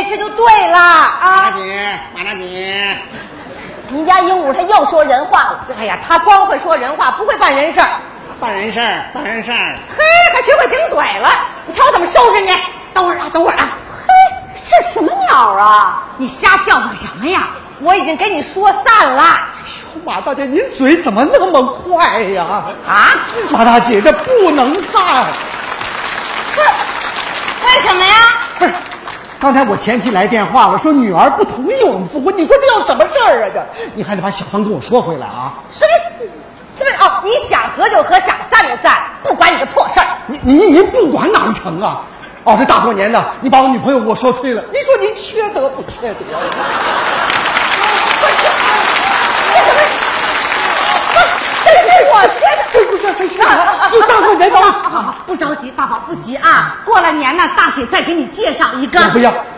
这就对了啊！ 马大姐， 您家鹦鹉它又说人话了。 哎呀，他光会说人话，不会办人事儿。 办人事儿。 嘿，还学会顶嘴了。你瞧我怎么收拾你！等会儿啊！ 嘿，这什么鸟啊？ 你瞎叫唤什么呀？我已经给你说散了。 马大姐，您嘴怎么那么快呀？ 啊， 马大姐，这不能散。 为什么呀？ 不是，刚才我前妻来电话了，说女儿不同意我们复婚。你说这要什么事儿啊？你还得把小芳跟我说回来啊！ 是不是哦？你想和就和，想散就散，不管你这破事儿。 您不管哪能成啊？哦，这大过年的，你把我女朋友给我说吹了，您说您缺德不缺德？ 这是我缺德， 这不是谁缺德？有大过年的， 不着急，大宝不急啊！过了年呢，大姐再给你介绍一个。 不要。